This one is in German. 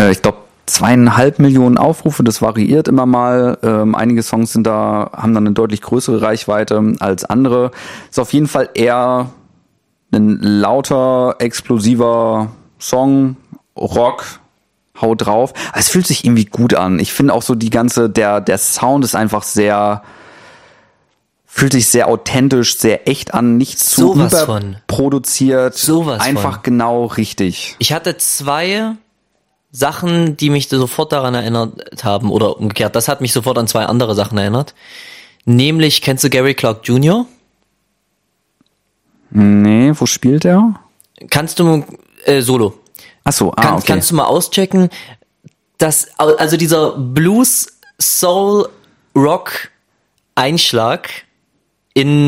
Ich glaube 2,5 Millionen Aufrufe, das variiert immer mal. Einige Songs haben dann eine deutlich größere Reichweite als andere. Ist auf jeden Fall eher ein lauter, explosiver Song, Rock, hau drauf. Aber es fühlt sich irgendwie gut an. Ich finde auch so der Sound ist einfach fühlt sich sehr authentisch, sehr echt an, nichts zu überproduziert. Einfach genau richtig. Ich hatte 2 Sachen, die mich sofort daran erinnert haben, oder umgekehrt, das hat mich sofort an 2 andere Sachen erinnert. Nämlich, kennst du Gary Clark Jr.? Nee, wo spielt er? Kannst du, Solo. Ach so, okay. Kannst du mal auschecken, also dieser Blues, Soul, Rock Einschlag in